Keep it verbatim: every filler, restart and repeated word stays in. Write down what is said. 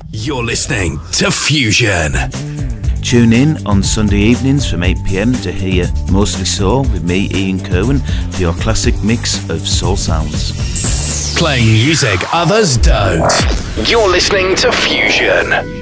You're listening to Fusion. Tune in on Sunday evenings from eight p m to hear Mostly Soul with me, Ian Kerwin, for your classic mix of soul sounds. Playing music others don't. You're listening to Fusion.